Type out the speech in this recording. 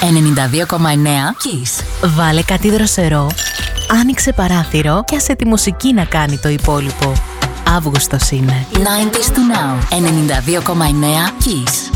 92,9 Kiss. Βάλε κάτι δροσερό, άνοιξε παράθυρο και άσε τη μουσική να κάνει το υπόλοιπο. Αύγουστος είναι. 90s to now. 92,9 Kiss.